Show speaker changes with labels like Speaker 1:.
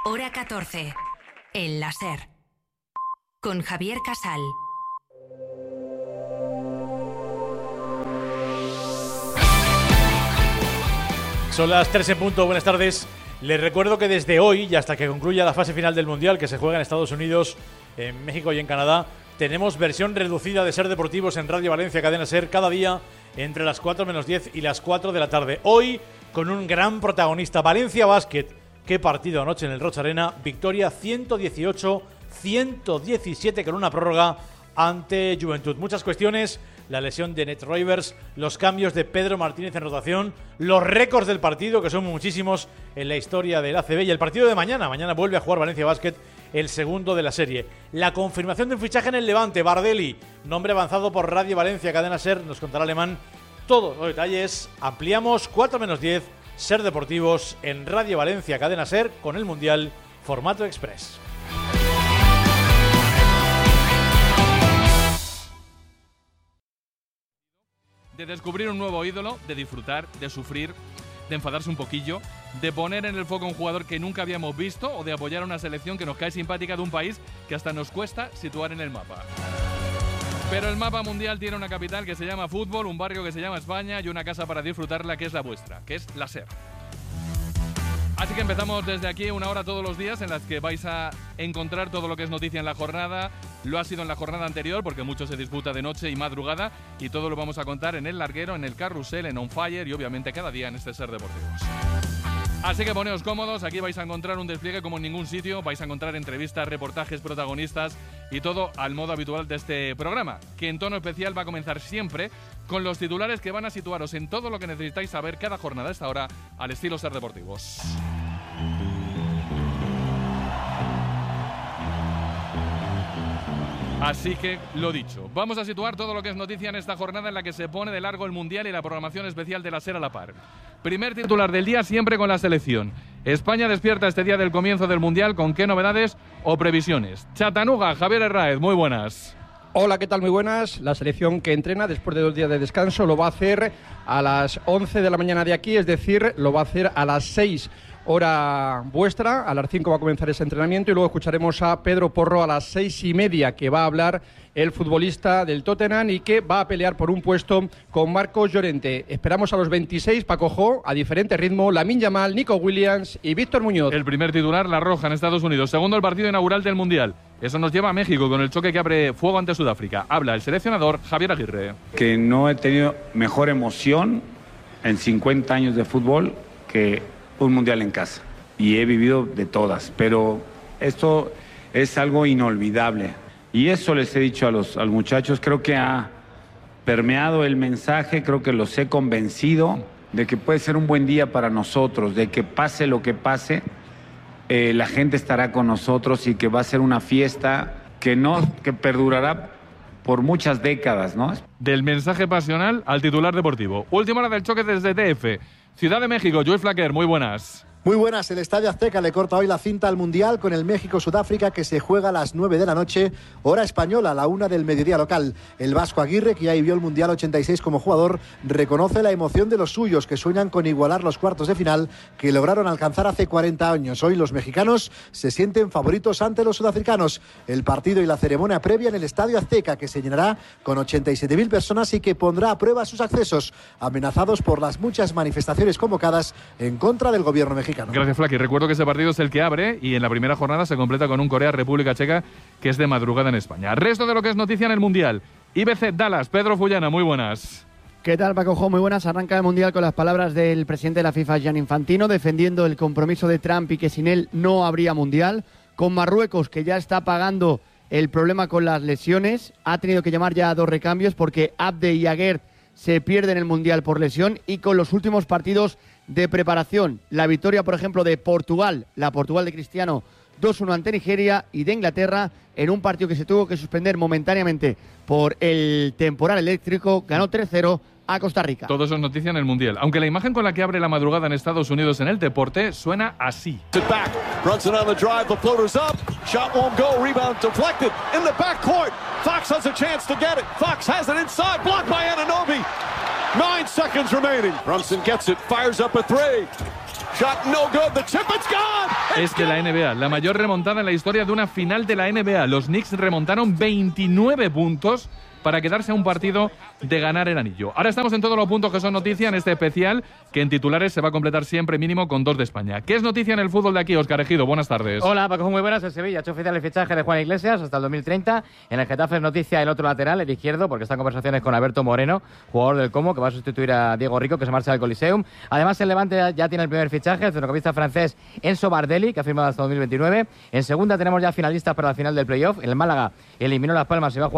Speaker 1: Hora 14. El láser. Con Javier Casal.
Speaker 2: Son las 3 en punto. Buenas tardes. Les recuerdo que desde hoy y hasta que concluya la fase final del Mundial, que se juega en Estados Unidos, en México y en Canadá, tenemos versión reducida de Ser Deportivos en Radio Valencia Cadena Ser cada día entre las 4 menos 10 y las 4 de la tarde. Hoy con un gran protagonista, Valencia Basket. Qué partido anoche en el Roig Arena. Victoria 118-117 con una prórroga ante Juventud. Muchas cuestiones. La lesión de Ned Roivers, los cambios de Pedro Martínez en rotación, los récords del partido, que son muchísimos en la historia del ACB, y el partido de mañana. Mañana vuelve a jugar Valencia Basket, el segundo de la serie. La confirmación de un fichaje en el Levante, Bardelli, nombre avanzado por Radio Valencia Cadena Ser. Nos contará Alemán todos los detalles. Ampliamos 4 menos 10, Ser Deportivos en Radio Valencia Cadena Ser con el Mundial formato Express.
Speaker 3: De descubrir un nuevo ídolo, de disfrutar, de sufrir, de enfadarse un poquillo, de poner en el foco a un jugador que nunca habíamos visto o de apoyar a una selección que nos cae simpática de un país que hasta nos cuesta situar en el mapa. Pero el mapa mundial tiene una capital que se llama fútbol, un barrio que se llama España y una casa para disfrutarla que es la vuestra, que es la SER. Así que empezamos desde aquí una hora todos los días en las que vais a encontrar todo lo que es noticia en la jornada. Lo ha sido en la jornada anterior porque mucho se disputa de noche y madrugada y todo lo vamos a contar en el larguero, en el carrusel, en On Fire y obviamente cada día en este Ser Deportivos. Así que poneos cómodos, aquí vais a encontrar un despliegue como en ningún sitio, vais a encontrar entrevistas, reportajes, protagonistas y todo al modo habitual de este programa, que en tono especial va a comenzar siempre con los titulares que van a situaros en todo lo que necesitáis saber cada jornada a esta hora al estilo Ser Deportivos. Así que, lo dicho, vamos a situar todo lo que es noticia en esta jornada en la que se pone de largo el Mundial y la programación especial de la SER a la par. Primer titular del día siempre con la selección. España despierta este día del comienzo del Mundial con qué novedades o previsiones. Chattanooga, Javier Herráez, muy buenas.
Speaker 4: Hola, ¿qué tal? Muy buenas. La selección que entrena después de 2 días de descanso lo va a hacer a las 11 de la mañana de aquí, es decir, lo va a hacer a las 6 hora vuestra. A las 5 va a comenzar ese entrenamiento y luego escucharemos a Pedro Porro a las 6:30, que va a hablar el futbolista del Tottenham y que va a pelear por un puesto con Marcos Llorente. Esperamos a los 26, Paco Jo, a diferente ritmo, Lamine Yamal, Nico Williams y Víctor Muñoz.
Speaker 3: El primer titular, La Roja en Estados Unidos. Segundo, el partido inaugural del Mundial. Eso nos lleva a México con el choque que abre fuego ante Sudáfrica. Habla el seleccionador Javier Aguirre.
Speaker 5: Que no he tenido mejor emoción en 50 años de fútbol que un Mundial en casa. Y he vivido de todas, pero esto es algo inolvidable. Y eso les he dicho a los muchachos, creo que ha permeado el mensaje, creo que los he convencido de que puede ser un buen día para nosotros, de que pase lo que pase, la gente estará con nosotros y que va a ser una fiesta que perdurará por muchas décadas, ¿no?
Speaker 3: Del mensaje pasional al titular deportivo. Última hora del choque desde DF. Ciudad de México, Joel Flaquer, muy buenas.
Speaker 6: Muy buenas, el Estadio Azteca le corta hoy la cinta al Mundial con el México-Sudáfrica que se juega a las 9 de la noche, hora española, a la 1 del mediodía local. El vasco Aguirre, que ya vivió el Mundial 86 como jugador, reconoce la emoción de los suyos que sueñan con igualar los cuartos de final que lograron alcanzar hace 40 años. Hoy los mexicanos se sienten favoritos ante los sudafricanos. El partido y la ceremonia previa en el Estadio Azteca, que se llenará con 87.000 personas y que pondrá a prueba sus accesos, amenazados por las muchas manifestaciones convocadas en contra del gobierno mexicano.
Speaker 3: Gracias, Flaky. Recuerdo que ese partido es el que abre y en la primera jornada se completa con un Corea-República Checa que es de madrugada en España. Resto de lo que es noticia en el Mundial. IBC Dallas, Pedro Fullana, muy buenas.
Speaker 7: ¿Qué tal, Paco Jo? Muy buenas. Arranca el Mundial con las palabras del presidente de la FIFA, Gianni Infantino, defendiendo el compromiso de Trump y que sin él no habría Mundial. Con Marruecos, que ya está pagando el problema con las lesiones. Ha tenido que llamar ya a 2 recambios porque Abde y Aguerd se pierden el Mundial por lesión. Y con los últimos partidos de preparación, la victoria, por ejemplo, de Portugal, la Portugal de Cristiano, 2-1 ante Nigeria, y de Inglaterra en un partido que se tuvo que suspender momentáneamente por el temporal eléctrico, ganó 3-0 a Costa Rica.
Speaker 3: Todo eso es noticia en el Mundial. Aunque la imagen con la que abre la madrugada en Estados Unidos en el deporte suena así.
Speaker 8: Brunson on the drive, the floater's up, shot won't go, rebound deflected, in the backcourt, Fox has a chance to get it, Fox has it inside, blocked by Anunoby, 9 seconds remaining, Brunson gets it, fires up a 3, Shot no good. The chip, it's gone.
Speaker 3: Es de la NBA, la mayor remontada en la historia de una final de la NBA. Los Knicks remontaron 29 puntos para quedarse a un partido de ganar el anillo. Ahora estamos en todos los puntos que son noticia en este especial, que en titulares se va a completar siempre mínimo con 2 de España. ¿Qué es noticia en el fútbol de aquí, Óscar Ejido? Buenas tardes.
Speaker 9: Hola, Paco, muy buenas. El Sevilla ha hecho oficial el fichaje de Juan Iglesias hasta el 2030. En el Getafe es noticia el otro lateral, el izquierdo, porque está en conversaciones con Alberto Moreno, jugador del Como, que va a sustituir a Diego Rico, que se marcha del Coliseum. Además, el Levante ya tiene el primer fichaje, el centrocampista francés Enzo Bardelli, que ha firmado hasta 2029. En segunda tenemos ya finalistas para la final del playoff. El Málaga eliminó Las Palmas y va a jugar